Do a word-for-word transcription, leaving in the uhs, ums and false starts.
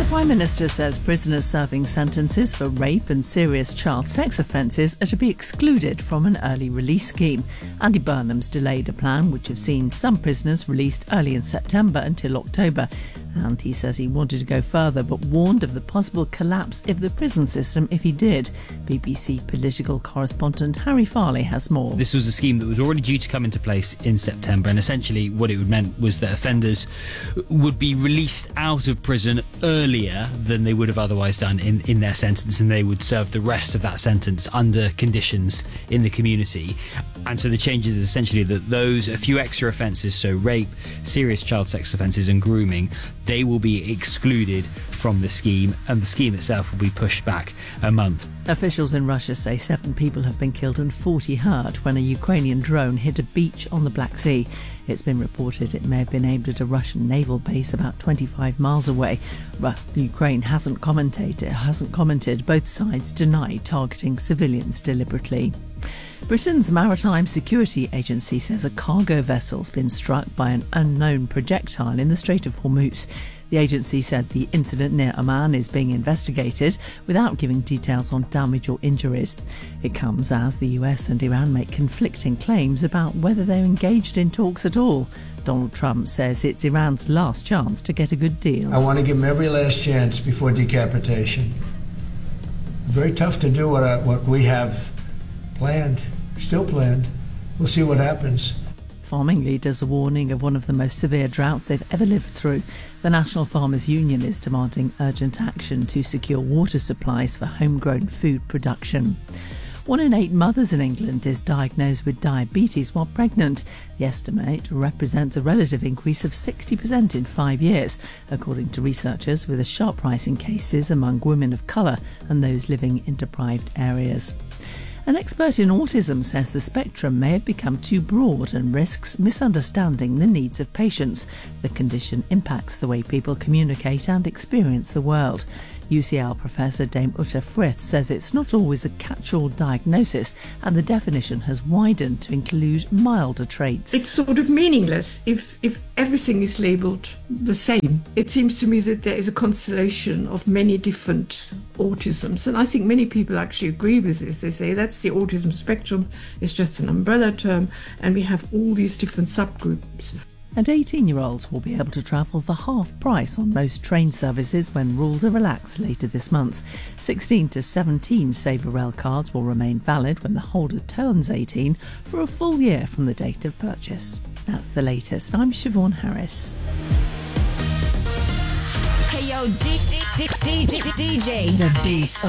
Prime Minister says prisoners serving sentences for rape and serious child sex offences are to be excluded from an early release scheme. Andy Burnham's delayed a plan which have seen some prisoners released early in September until October. And he says he wanted to go further but warned of the possible collapse of the prison system if he did. B B C political correspondent Harry Farley has more. This was a scheme that was already due to come into place in September, and essentially what it would meant was that offenders would be released out of prison earlier than they would have otherwise done in, in their sentence, and they would serve the rest of that sentence under conditions in the community. And so the change is essentially that those, a few extra offences, so rape, serious child sex offences and grooming, they will be excluded from the scheme, and the scheme itself will be pushed back a month. Officials in Russia say seven people have been killed and forty hurt when a Ukrainian drone hit a beach on the Black Sea. It's been reported it may have been aimed at a Russian naval base about twenty-five miles away. Ukraine hasn't commented, hasn't commented. Both sides deny targeting civilians deliberately. Britain's Maritime Security Agency says a cargo vessel's been struck by an unknown projectile in the Strait of Hormuz. The agency said the incident near Oman is being investigated without giving details on damage or injuries. It comes as the U S and Iran make conflicting claims about whether they're engaged in talks at all. Donald Trump says it's Iran's last chance to get a good deal. I want to give them every last chance before decapitation. Very tough to do what, I, what we have planned, still planned. We'll see what happens. Farming leaders are warning of one of the most severe droughts they've ever lived through. The National Farmers Union is demanding urgent action to secure water supplies for homegrown food production. One in eight mothers in England is diagnosed with diabetes while pregnant. The estimate represents a relative increase of sixty percent in five years, according to researchers, with a sharp rise in cases among women of colour and those living in deprived areas. An expert in autism says the spectrum may have become too broad and risks misunderstanding the needs of patients. The condition impacts the way people communicate and experience the world. U C L professor Dame Uta Frith says it's not always a catch-all diagnosis, and the definition has widened to include milder traits. It's sort of meaningless if, if everything is labelled the same. It seems to me that there is a constellation of many different autisms, and I think many people actually agree with this. They say that's the autism spectrum, it's just an umbrella term, and we have all these different subgroups. And eighteen-year-olds will be able to travel for half price on most train services when rules are relaxed later this month. sixteen to seventeen Saver Rail cards will remain valid when the holder turns eighteen for a full year from the date of purchase. That's the latest. I'm Siobhan Harris. Hey yo, D- D- D- D- D- DJ. The Beast.